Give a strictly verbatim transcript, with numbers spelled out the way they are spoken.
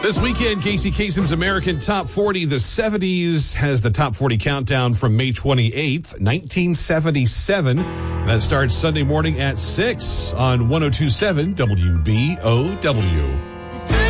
This weekend, Casey Kasem's American Top forty, the seventies, has the Top forty countdown from May twenty-eighth, nineteen seventy-seven. That starts Sunday morning at six on one oh two point seven W B O W.